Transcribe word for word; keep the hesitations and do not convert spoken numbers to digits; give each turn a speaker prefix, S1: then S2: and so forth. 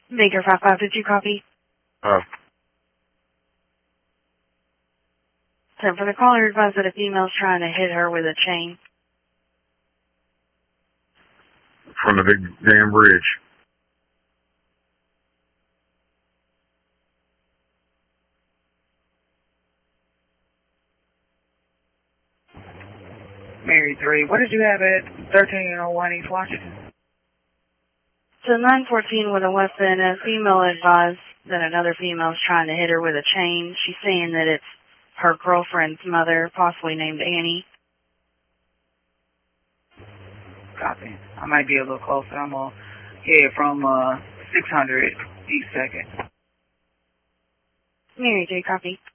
S1: Baker five five, did you copy?
S2: Uh,
S1: So for the caller, advised that a female's trying to hit her with a chain.
S2: from the big damn bridge.
S3: Mary three, what did you have at thirteen oh one East Washington?
S1: So nine fourteen with a weapon, a female advised that another female's trying to hit her with a chain. She's saying that it's her girlfriend's mother, possibly named Annie.
S3: Copy. I might be a little closer. I'm going to head from uh, six hundred East second.
S1: Mary J, copy.